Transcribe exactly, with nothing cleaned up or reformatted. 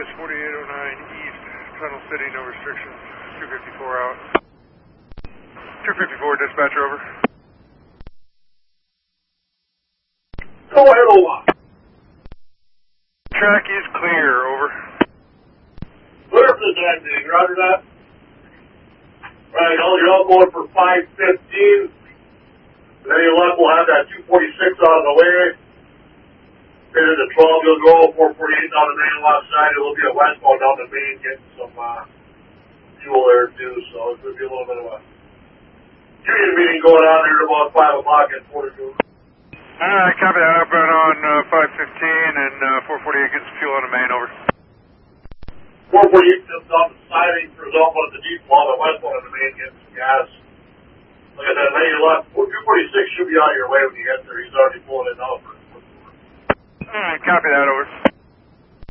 Vegas forty-eight oh nine East, Tunnel City, no restrictions, two fifty-four out. two fifty-four, dispatch, over. Go ahead, over. Track is clear, over. Clear for this ending, roger that. Right, all you're all going for five fifteen. Then your left will have that two forty-six out of the way. Then in the twelve, you'll go four forty-eight down the main left side. It'll be a westbound down the main, getting some uh, fuel there too. So it's going to be a little bit of a union meeting going on here about five o'clock at Fortitude. Alright, copy that. Outbound on uh, five fifteen and uh, four forty-eight gets fuel on the main, over. four forty-eight just on the siding for his off on the deep wall, the westbound on the main, getting some gas. Like I said, lay your left. two forty-six should be on your way when you get there. He's already pulling it out. Alright, copy that, over.